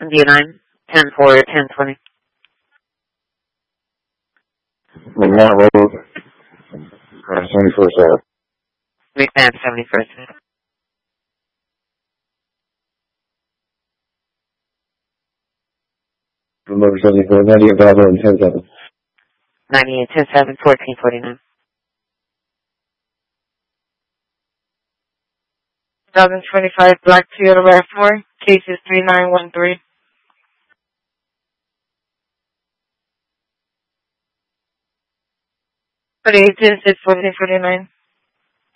D9, 10-4, 10-20. Lamont Road, 71st Ave. McMahon, 71st. Number 74, 98 Bravo and 10-7. 98, 10-7, 14-49. 2025 Black Toyota RAV4, cases 3913. For the agents, it's 1449.